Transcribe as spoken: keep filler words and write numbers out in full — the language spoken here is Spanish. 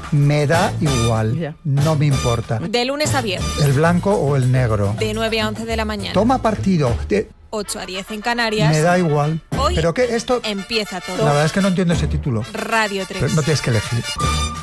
Me da igual, Ya. no me importa. De lunes a viernes, El blanco o el negro. de nueve a once de la mañana. Toma partido. De- ocho a diez en Canarias. Me da igual. Hoy ¿Pero qué? Esto... empieza todo. La verdad es que no entiendo ese título. Radio tres. Pero no tienes que elegir.